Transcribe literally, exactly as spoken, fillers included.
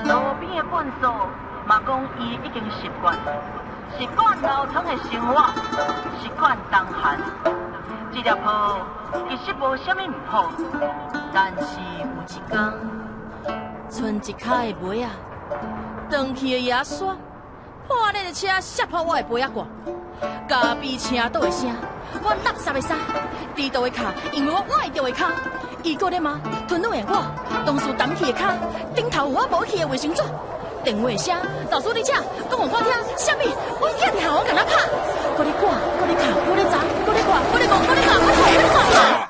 路边的粪扫，嘛讲伊已经习惯，习惯老汤的生活，习惯东汉。这粒泡其实无啥物唔好，但是有一天， 剩一卡的杯啊，断去的牙刷，破裂的车摔破我的杯仔罐，咖啡车倒的声，我垃圾的衫，低倒的脚，因为我崴着的脚，伊搁咧骂吞落的我，当初澹去的脚，顶头有我无去的卫生纸，电话的声，老师你请，讲互我听，啥物？我囝伫校我甲他拍，搁咧赶，搁咧哭，搁咧砸，搁咧看，搁咧讲，搁咧讲，搁咧讲。